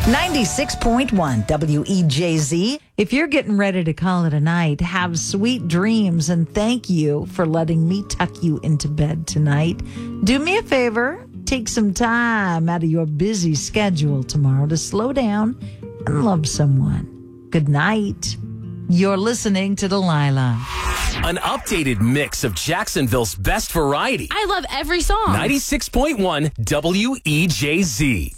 96.1 WEJZ. If you're getting ready to call it a night, have sweet dreams, and thank you for letting me tuck you into bed tonight. Do me a favor, take some time out of your busy schedule tomorrow to slow down and love someone. Good night. You're listening to Delilah. An updated mix of Jacksonville's best variety. I love every song. 96.1 WEJZ.